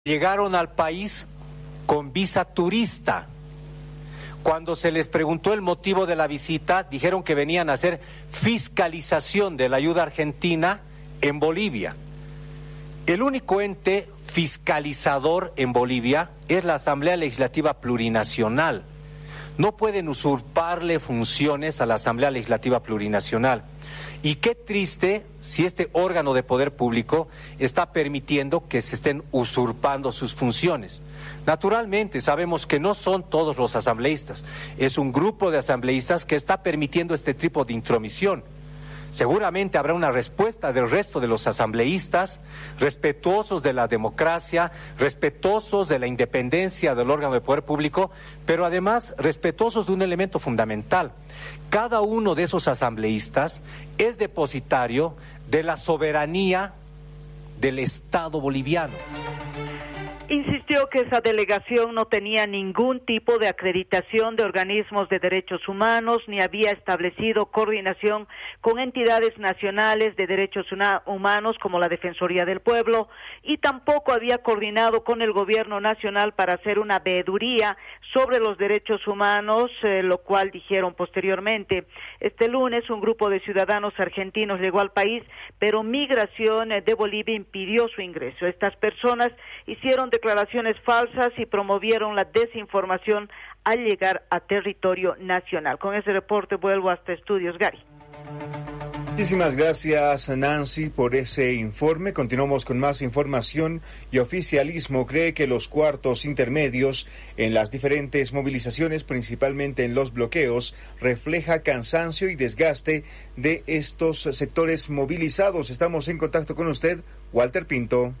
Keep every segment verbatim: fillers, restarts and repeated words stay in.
Llegaron al país con visa turista. Cuando se les preguntó el motivo de la visita, dijeron que venían a hacer fiscalización de la ayuda argentina en Bolivia. El único ente fiscalizador en Bolivia es la Asamblea Legislativa Plurinacional. No pueden usurparle funciones a la Asamblea Legislativa Plurinacional. Y qué triste si este órgano de poder público está permitiendo que se estén usurpando sus funciones. Naturalmente, sabemos que no son todos los asambleístas. Es un grupo de asambleístas que está permitiendo este tipo de intromisión. Seguramente habrá una respuesta del resto de los asambleístas, respetuosos de la democracia, respetuosos de la independencia del órgano de poder público, pero además respetuosos de un elemento fundamental. Cada uno de esos asambleístas es depositario de la soberanía del Estado boliviano. Insistió que esa delegación no tenía ningún tipo de acreditación de organismos de derechos humanos ni había establecido coordinación con entidades nacionales de derechos humanos como la Defensoría del Pueblo y tampoco había coordinado con el gobierno nacional para hacer una veeduría sobre los derechos humanos, eh, lo cual dijeron posteriormente. Este lunes un grupo de ciudadanos argentinos llegó al país, pero Migración de Bolivia impidió su ingreso. Estas personas hicieron declaraciones falsas y promovieron la desinformación al llegar a territorio nacional. Con ese reporte vuelvo hasta Estudios, Gary. Muchísimas gracias, Nancy, por ese informe. Continuamos con más información y oficialismo cree que los cuartos intermedios en las diferentes movilizaciones, principalmente en los bloqueos, refleja cansancio y desgaste de estos sectores movilizados. Estamos en contacto con usted, Walter Pinto.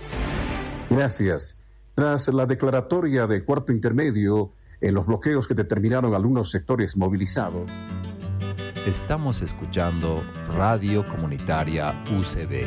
Gracias. Tras la declaratoria de cuarto intermedio en los bloqueos que determinaron algunos sectores movilizados. Estamos escuchando Radio Comunitaria U C B.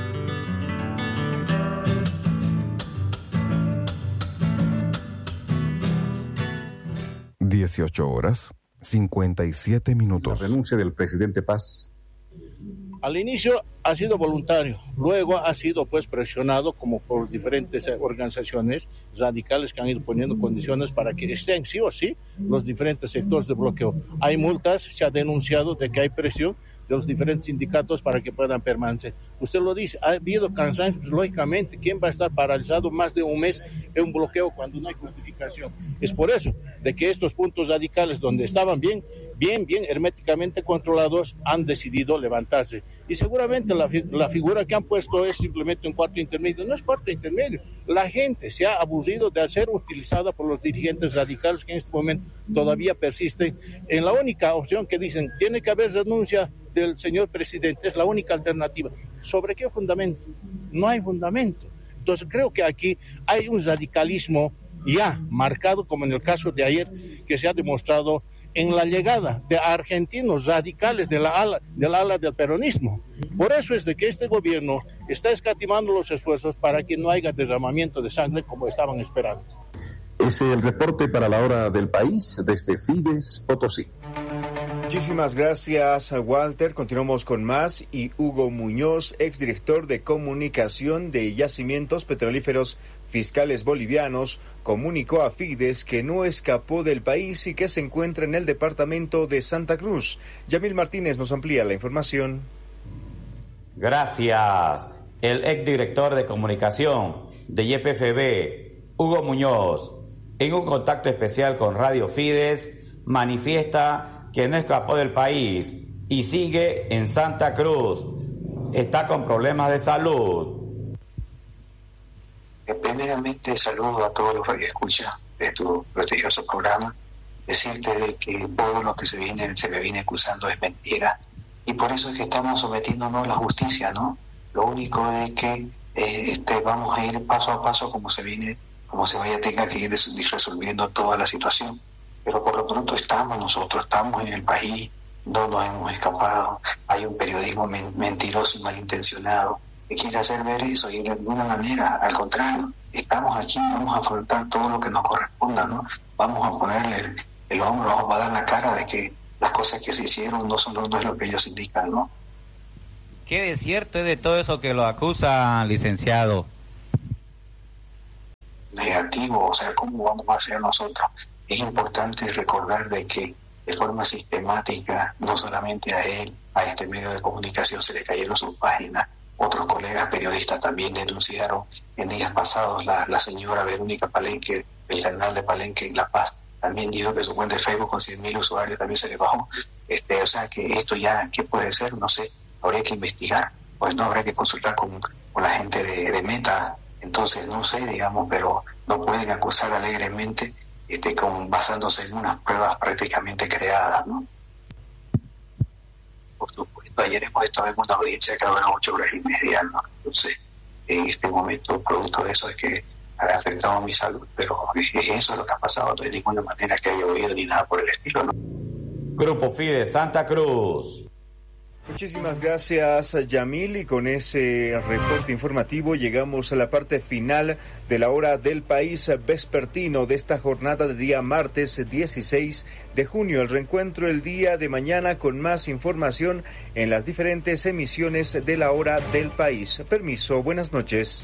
dieciocho horas, cincuenta y siete minutos. La renuncia del presidente Paz. Al inicio ha sido voluntario, luego ha sido pues presionado como por diferentes organizaciones radicales que han ido poniendo condiciones para que estén sí o sí los diferentes sectores de bloqueo. Hay multas, se ha denunciado de que hay presión de los diferentes sindicatos para que puedan permanecer. Usted lo dice, ha habido cansancio, pues, lógicamente, ¿quién va a estar paralizado más de un mes en un bloqueo cuando no hay justificación? Es por eso de que estos puntos radicales donde estaban bien, bien, bien herméticamente controlados, han decidido levantarse. Y seguramente la, la figura que han puesto es simplemente un cuarto intermedio. No es cuarto intermedio. La gente se ha aburrido de ser utilizada por los dirigentes radicales que en este momento todavía persisten en la única opción que dicen, tiene que haber renuncia del señor presidente, es la única alternativa. ¿Sobre qué fundamento? No hay fundamento. Entonces creo que aquí hay un radicalismo ya marcado, como en el caso de ayer, que se ha demostrado en la llegada de argentinos radicales de la ala, de la ala del peronismo. Por eso es de que este gobierno está escatimando los esfuerzos para que no haya derramamiento de sangre como estaban esperando. Es el reporte para la hora del país desde Fides, Potosí. Muchísimas gracias, Walter. Continuamos con más y Hugo Muñoz, exdirector de comunicación de Yacimientos Petrolíferos Fiscales Bolivianos, comunicó a Fides que no escapó del país y que se encuentra en el departamento de Santa Cruz. Yamil Martínez nos amplía la información. Gracias. El exdirector de comunicación de Y P F B, Hugo Muñoz, en un contacto especial con Radio Fides, manifiesta que no escapó del país y sigue en Santa Cruz. Está con problemas de salud. Primeramente saludo a todos los radioescuchas de tu prestigioso programa. Decirte de que todo lo que se viene se le viene acusando es mentira y por eso es que estamos sometiéndonos a la justicia, ¿no? Lo único es que eh, este, vamos a ir paso a paso como se viene, como se vaya tenga que ir resolviendo toda la situación. Pero por lo pronto estamos nosotros, estamos en el país, no nos hemos escapado. Hay un periodismo men- mentiroso y malintencionado que quiere hacer ver eso y de alguna manera, al contrario, estamos aquí, vamos a afrontar todo lo que nos corresponda, ¿no? Vamos a ponerle el, el hombro, vamos a dar la cara de que las cosas que se hicieron no son no es lo que ellos indican, ¿no? ¿Qué de cierto es de todo eso que lo acusan, licenciado? negativo, o sea, ¿cómo vamos a hacer nosotros? Es importante recordar de que de forma sistemática, no solamente a él, a este medio de comunicación se le cayeron sus páginas, otros colegas periodistas también denunciaron en días pasados, la, la señora Verónica Palenque, del canal de Palenque en La Paz, también dijo que su cuenta de Facebook con cien mil usuarios también se le bajó. Este, o sea, que esto ya, ¿qué puede ser? No sé, habría que investigar, pues no, habrá que consultar con, con la gente de, de Meta, entonces no sé, digamos, pero no pueden acusar alegremente este, con, basándose en unas pruebas prácticamente creadas, ¿no? Por supuesto, ayer hemos estado en una audiencia que duró ocho horas y media, ¿no? Entonces, en este momento, producto de eso es que ha afectado mi salud, pero es, es eso lo que ha pasado, no de ninguna manera que haya oído ni nada por el estilo, ¿no? Grupo Fides Santa Cruz. Muchísimas gracias, Yamil, y con ese reporte informativo llegamos a la parte final de la hora del país vespertino de esta jornada de día martes dieciséis de junio. El reencuentro el día de mañana con más información en las diferentes emisiones de la hora del país. Permiso, buenas noches.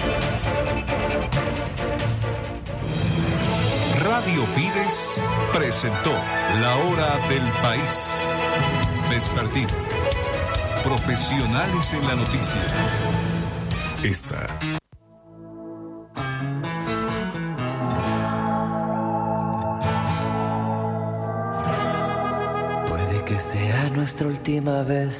Radio Fides presentó la hora del país vespertino. Profesionales en la noticia. Esta. Puede que sea nuestra última vez